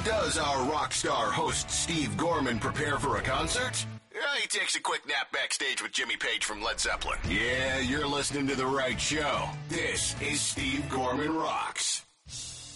does our rock star host Steve Gorman prepare for a concert? He takes a quick nap backstage with Jimmy Page from Led Zeppelin. Yeah, you're listening to the right show. This is Steve Gorman Rocks.